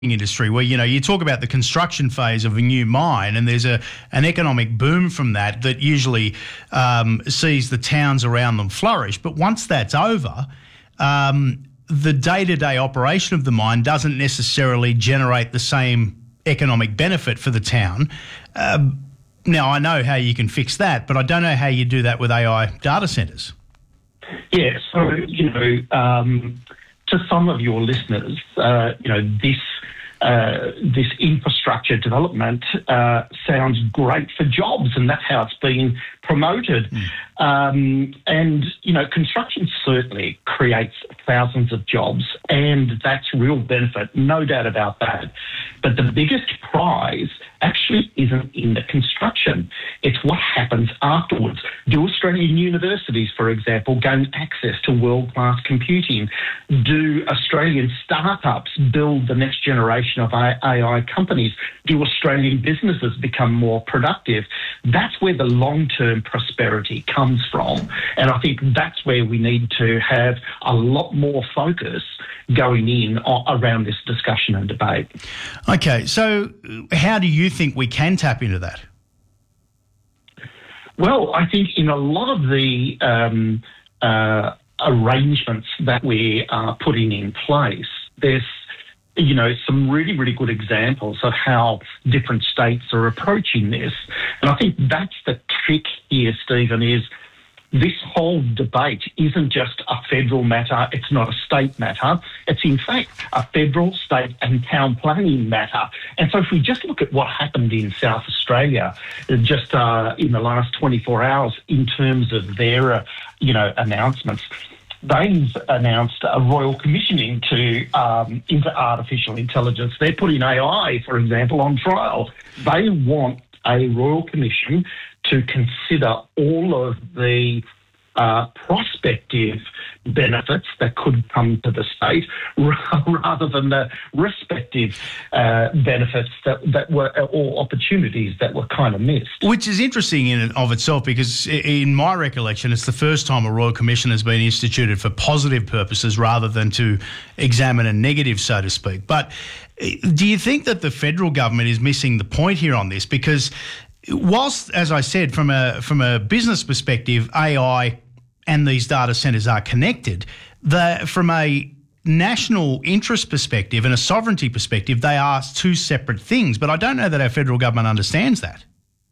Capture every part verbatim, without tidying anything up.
industry where, you know, you talk about the construction phase of a new mine and there's a an economic boom from that that usually um, sees the towns around them flourish. But once that's over, um, the day-to-day operation of the mine doesn't necessarily generate the same economic benefit for the town. Um, now, I know how you can fix that, but I don't know how you do that with A I data centres. Yeah, so, you know, um, to some of your listeners, uh, you know, this uh, this infrastructure development uh, sounds great for jobs, and that's how it's been promoted. Mm. Um, and, you know, construction certainly creates thousands of jobs, and that's real benefit, no doubt about that. But the biggest prize actually isn't in the construction. It's what happens afterwards. Do Australian universities, for example, gain access to world-class computing? Do Australian startups build the next generation of A I companies? Do Australian businesses become more productive? That's where the long-term prosperity comes from. And I think that's where we need to have a lot more focus going in around this discussion and debate. Okay, so how do you think we can tap into that? Well, I think in a lot of the um, uh, arrangements that we are putting in place, there's, you know, some really, really good examples of how different states are approaching this. And I think that's the trick here, Stephen, is this whole debate isn't just a federal matter, it's not a state matter, it's in fact a federal, state and town planning matter. And so if we just look at what happened in South Australia just uh, in the last twenty-four hours in terms of their, uh, you know, announcements, they've announced a royal commission into, um, into artificial intelligence. They're putting A I, for example, on trial. They want a royal commission to consider all of the uh, prospective benefits that could come to the state rather than the respective uh, benefits that, that were, or opportunities that were kind of missed. Which is interesting in and of itself, because in my recollection, it's the first time a Royal Commission has been instituted for positive purposes rather than to examine a negative, so to speak. But do you think that the federal government is missing the point here on this? Because whilst, as I said, from a from a business perspective, A I and these data centres are connected, the, from a national interest perspective and a sovereignty perspective, they are two separate things. But I don't know that our federal government understands that.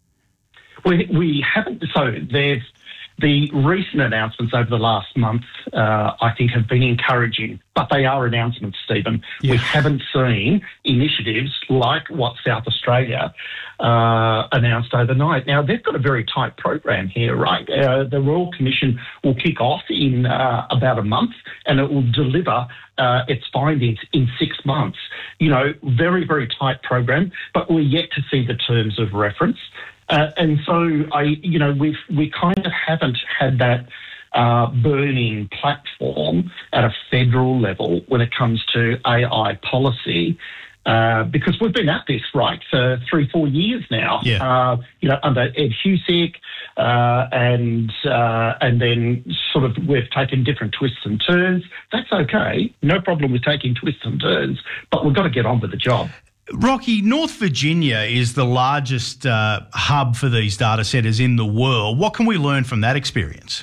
We, we haven't. So there's the recent announcements over the last month, uh, I think, have been encouraging, but they are announcements, Stephen. Yeah. We haven't seen initiatives like what South Australia uh, announced overnight. Now, they've got a very tight program here, right? Uh, the Royal Commission will kick off in uh, about a month, and it will deliver uh, its findings in six months. You know, very, very tight program, but we're yet to see the terms of reference. Uh, and so, I, you know, we've we kind of haven't had that uh, burning platform at a federal level when it comes to A I policy, uh, because we've been at this, right, for three, four years now. Yeah. Uh, you know, under Ed Husic, uh, and uh, and then sort of we've taken different twists and turns. That's okay, no problem with taking twists and turns, but we've got to get on with the job. Rocky, North Virginia is the largest uh, hub for these data centres in the world. What can we learn from that experience?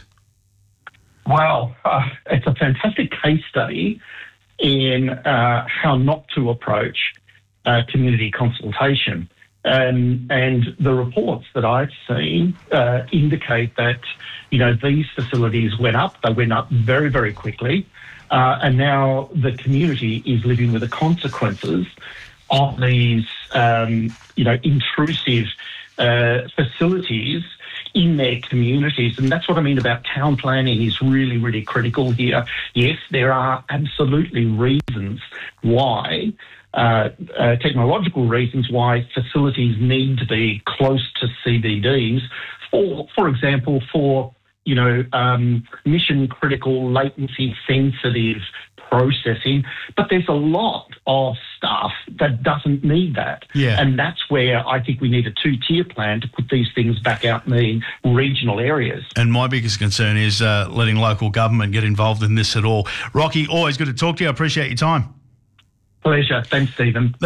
Well, uh, it's a fantastic case study in uh, how not to approach uh, community consultation. Um, and the reports that I've seen uh, indicate that, you know, these facilities went up. They went up very, very quickly. Uh, and now the community is living with the consequences of these, um, you know, intrusive uh, facilities in their communities. And that's what I mean about town planning is really, really critical here. Yes, there are absolutely reasons why, uh, uh, technological reasons why facilities need to be close to C B Ds, for, for example, for, you know, um, mission-critical, latency-sensitive processing, but there's a lot of stuff that doesn't need that. Yeah. And that's where I think we need a two-tier plan to put these things back out in the regional areas. And my biggest concern is uh, letting local government get involved in this at all. Rocky, always good to talk to you. I appreciate your time. Pleasure. Thanks, Stephen.